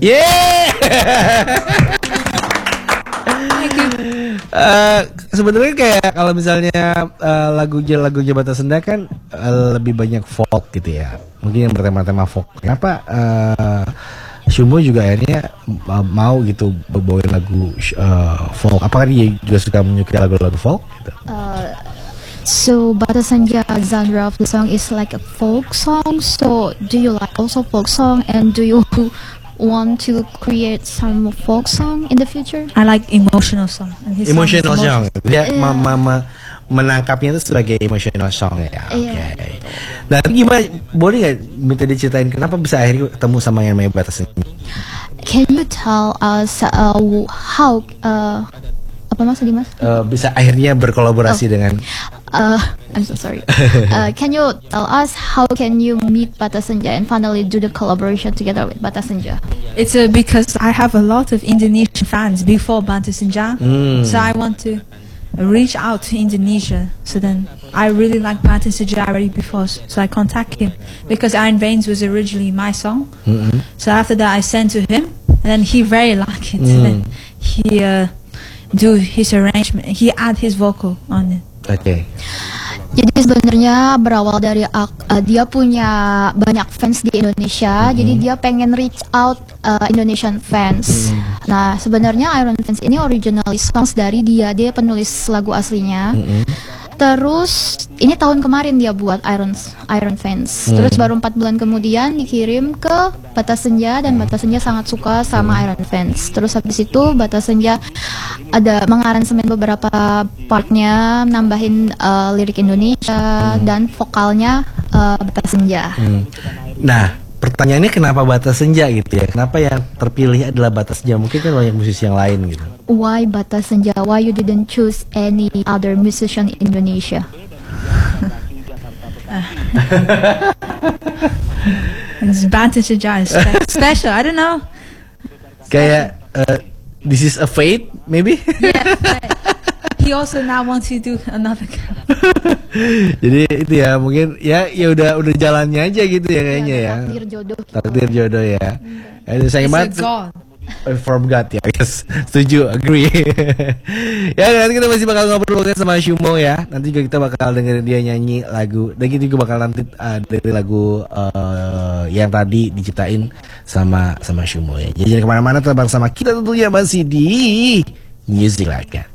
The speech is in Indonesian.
Sebenarnya kayak kalau misalnya lagunya Bata Senda kan lebih banyak folk gitu ya. Mungkin yang bertema-tema folk. Kenapa Shumbo juga akhirnya mau gitu bawain lagu folk? Apakah dia juga suka menyukai lagu-lagu folk? Gitu? So Bata Senja genre of the song is like a folk song. So do you like also folk song, and do you want to create some folk song in the future? I like emotional song. Emotional song. Dia menangkapnya itu sebagai emotional song ya. Okay. Nah, gimana? Boleh nggak minta diceritain kenapa bisa akhirnya ketemu sama yang namanya Bata Senja? Can you tell us how apa mas tadi mas? Bisa akhirnya berkolaborasi dengan. I'm so sorry. Can you tell us how can you meet Bata Senja and finally do the collaboration together with Bata Senja? It's because I have a lot of Indonesian fans before Bata Senja, so I want to reach out to Indonesia. So then I really like Bata Senja already before, so I contact him because Iron Veins was originally my song. So after that I sent to him, and then he very liked it. So then he do his arrangement, he add his vocal on it. Oke. Jadi sebenarnya berawal dari dia punya banyak fans di Indonesia, jadi dia pengen reach out Indonesian fans. Nah sebenarnya Iron Fans ini originally songs dari dia penulis lagu aslinya. Terus ini tahun kemarin dia buat Iron Fans. Terus baru 4 bulan kemudian dikirim ke Bata Senja dan Bata Senja sangat suka sama Iron Fans. Terus habis itu Bata Senja ada mengaransemen beberapa partnya, nambahin lirik Indonesia dan vokalnya Bata Senja. Nah, pertanyaannya kenapa Bata Senja gitu ya? Kenapa yang terpilih adalah Bata Senja? Mungkin kan banyak musisi yang lain gitu. Why Bata Senja? Why you didn't choose any other musician in Indonesia? Bata Senja is special. I don't know. Kayak this is a fate, maybe? Yeah, he also now wants to do another. Jadi itu ya mungkin ya udah jalannya aja gitu ya kayaknya ya. Takdir jodoh ya. Sayang banget. From God ya, yes. Setuju, agree. Ya nanti kita masih bakal ngobrol sama Shumbo ya. Nanti juga kita bakal dengerin dia nyanyi lagu. Dan kita juga bakal nanti dari lagu yang tadi diciptain sama Shumbo ya. Jadi jangan kemana-mana, tetap bersama kita tentunya masih di Music Like That.